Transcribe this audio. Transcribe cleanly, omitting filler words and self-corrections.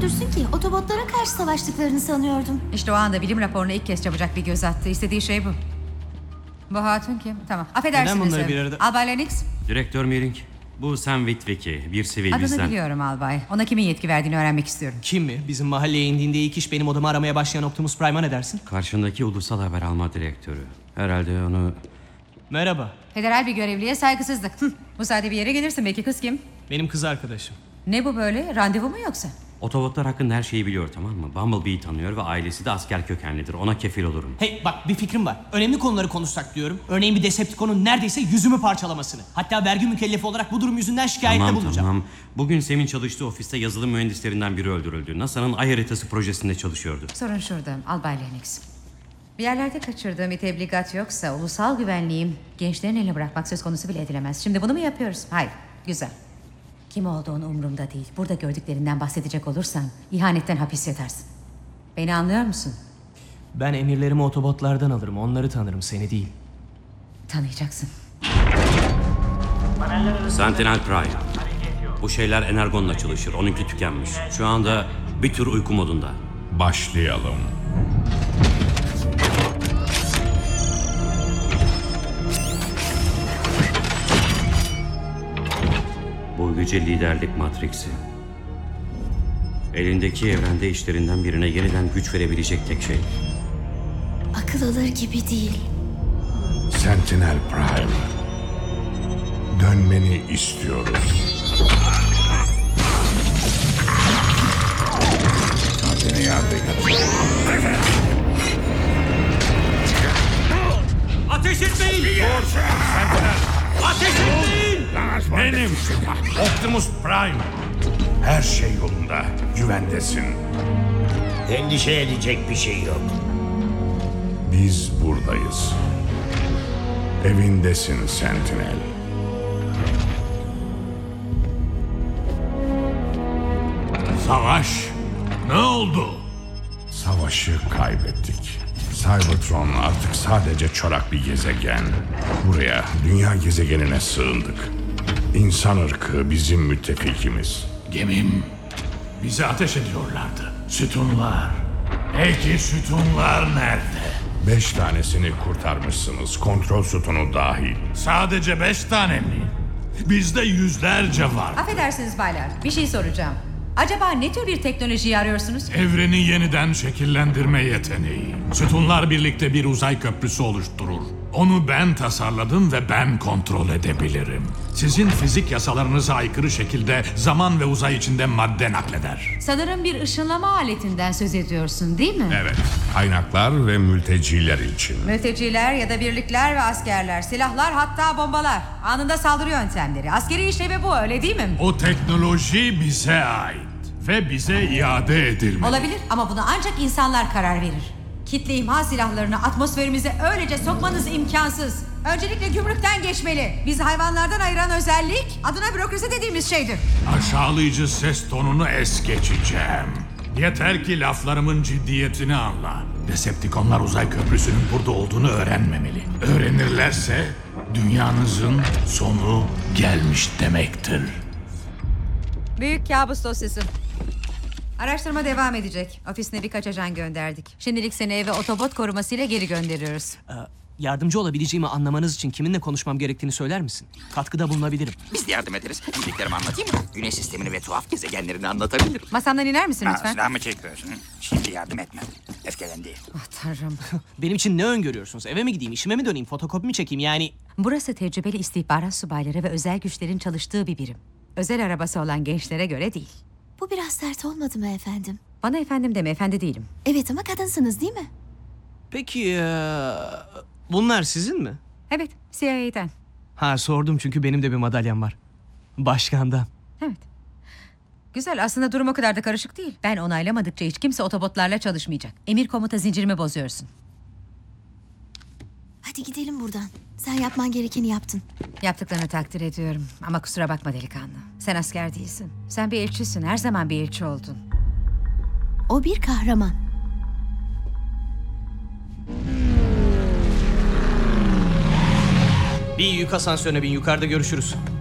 öldürsün ki? Otobotlara karşı savaştıklarını sanıyordum. İşte o anda bilim raporuna ilk kez çabucak bir göz attı. İstediği şey bu. Bu hatun kim? Tamam. Affedersiniz. Neden bunları bir arada... Albay Lennox. Direktör Meering. Bu Sam Witwicky, bir sivil Adını bizden. biliyorum albay. Ona kimin yetki verdiğini öğrenmek istiyorum. Kim mi? Bizim mahalleye indiğinde ilk iş benim odamı aramaya başlayan Optimus Prime'a ne dersin? Karşındaki ulusal haber alma direktörü. Herhalde onu... Merhaba. Federal bir görevliye saygısızlık. Bu saatte bir yere gelirsin. Belki kız kim? Benim kız arkadaşım. Ne bu böyle? Randevu mu yoksa? Otobotlar hakkında her şeyi biliyor, tamam mı? Bumblebee'yi tanıyor ve ailesi de asker kökenlidir. Ona kefil olurum. Hey bak, bir fikrim var. Önemli konuları konuşsak diyorum. Örneğin bir Decepticon'un neredeyse yüzümü parçalamasını. Hatta vergi mükellefi olarak bu durum yüzünden şikayette bulunacağım. Tamam. Bugün Sam'in çalıştığı ofiste yazılım mühendislerinden biri öldürüldü. NASA'nın ay haritası projesinde çalışıyordu. Sorun şurada albay Lennox. Bir yerlerde kaçırdığım bir tebligat yoksa ulusal güvenliğim gençlerin eline bırakmak söz konusu bile edilemez. Şimdi bunu mu yapıyoruz? Hayır. Güzel. Kim olduğunu umurumda değil. Burada gördüklerinden bahsedecek olursan ihanetten hapis yatarsın. Beni anlıyor musun? Ben emirlerimi otobotlardan alırım. Onları tanırım, seni değil. Tanıyacaksın. Sentinel Prime. Bu şeyler Energon'la çalışır. Onunki tükenmiş. Şu anda bir tür uyku modunda. Başlayalım. Bu yüce liderlik matriksi. Elindeki evrende işlerinden birine yeniden güç verebilecek tek şey. Akıl alır gibi değil. Sentinel Prime. Dönmeni istiyoruz. Seni yardım et. Ateş etmeyin! Ateş etmeyin! Benim Optimus Prime. Her şey yolunda. Güvendesin. Endişe edecek bir şey yok. Biz buradayız. Evindesin Sentinel. Savaş? Ne oldu? Savaşı kaybettik. Cybertron artık sadece çorak bir gezegen. Buraya, dünya gezegenine sığındık. İnsan ırkı bizim müttefikimiz. Gemim. Bize ateş ediyorlardı. Sütunlar. Peki sütunlar nerede? 5 tanesini kurtarmışsınız, kontrol sütunu dahil. Sadece 5 tane mi? Bizde yüzlerce var. Affedersiniz baylar. Bir şey soracağım. Acaba ne tür bir teknolojiyi arıyorsunuz? Evreni yeniden şekillendirme yeteneği. Sütunlar birlikte bir uzay köprüsü oluşturur. Onu ben tasarladım ve ben kontrol edebilirim. Sizin fizik yasalarınıza aykırı şekilde zaman ve uzay içinde madde nakleder. Sanırım bir ışınlama aletinden söz ediyorsun değil mi? Evet. Kaynaklar ve mülteciler için. Mülteciler ya da birlikler ve askerler, silahlar hatta bombalar. Anında saldırı yöntemleri. Askeri işlevi bu, öyle değil mi? O teknoloji bize ait ve bize iade edilmeli. Olabilir ama buna ancak insanlar karar verir. Kitle imha silahlarını atmosferimize öylece sokmanız imkansız. Öncelikle gümrükten geçmeli. Bizi hayvanlardan ayıran özellik adına bürokrasi dediğimiz şeydir. Aşağılayıcı ses tonunu es geçeceğim. Yeter ki laflarımın ciddiyetini anla. Decepticonlar uzay köprüsünün burada olduğunu öğrenmemeli. Öğrenirlerse dünyanızın sonu gelmiş demektir. Büyük kabus dosyası. Araştırma devam edecek. Ofisine birkaç ajan gönderdik. Şimdilik seni eve otobot korumasıyla geri gönderiyoruz. Yardımcı olabileceğimi anlamanız için kiminle konuşmam gerektiğini söyler misin? Katkıda bulunabilirim. Biz de yardım ederiz. Bildiklerimi anlatayım mı? Güneş sistemini ve tuhaf gezegenlerini anlatabilirim. Masamdan iner misin lütfen? Silah mı çekiyorsun? Şimdi yardım etme. Öfkelendi. Ah tanrım. Benim için ne öngörüyorsunuz? Eve mi gideyim, işime mi döneyim, fotokopi mi çekeyim yani? Burası tecrübeli istihbarat subayları ve özel güçlerin çalıştığı bir birim. Özel arabası olan gençlere göre değil. Bu biraz sert olmadı mı efendim? Bana efendim deme, efendi değilim. Evet ama kadınsınız değil mi? Peki bunlar sizin mi? Evet, CIA'den. Ha, sordum çünkü benim de bir madalyam var. Başkandan. Evet. Güzel, aslında durum o kadar da karışık değil. Ben onaylamadıkça hiç kimse otobotlarla çalışmayacak. Emir komuta zincirimi bozuyorsun. Hadi gidelim buradan. Sen yapman gerekeni yaptın. Yaptıklarını takdir ediyorum. Ama kusura bakma delikanlı. Sen asker değilsin. Sen bir elçisin. Her zaman bir elçi oldun. O bir kahraman. Bir yük asansörüne bin, yukarıda görüşürüz.